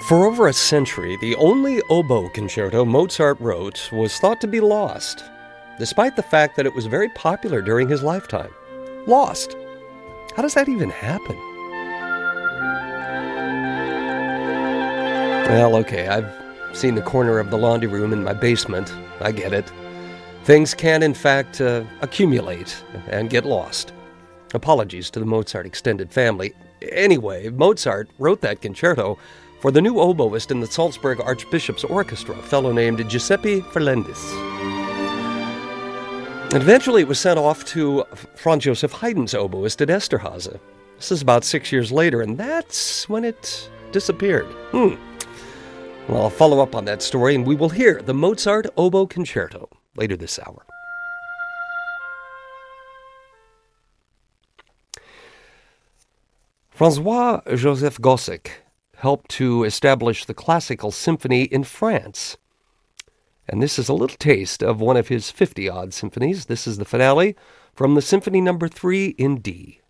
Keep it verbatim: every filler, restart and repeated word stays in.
For over a century, the only oboe concerto Mozart wrote was thought to be lost, despite the fact that it was very popular during his lifetime. Lost. How does that even happen? Well, okay, I've seen the corner of the laundry room in my basement. I get it. Things can, in fact, uh, accumulate and get lost. Apologies to the Mozart extended family. Anyway, Mozart wrote that concerto for the new oboist in the Salzburg Archbishop's Orchestra, a fellow named Giuseppe Ferlendis. And eventually it was sent off to Franz Joseph Haydn's oboist at Esterhazy. This is about six years later, and that's when it disappeared. Hmm. Well, I'll follow up on that story, and we will hear the Mozart Oboe Concerto later this hour. Francois-Joseph Gossec helped to establish the classical symphony in France. And this is a little taste of one of his fifty-odd symphonies. This is the finale from the Symphony Number three in D.